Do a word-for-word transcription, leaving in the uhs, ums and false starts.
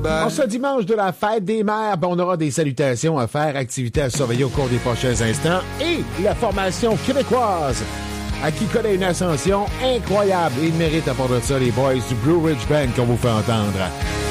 En ce dimanche de la fête des mères, ben, on aura des salutations à faire, activités à surveiller au cours des prochains instants et la formation québécoise à qui connaît une ascension incroyable. Et il mérite à part de ça les boys du Blue Ridge Band qu'on vous fait entendre.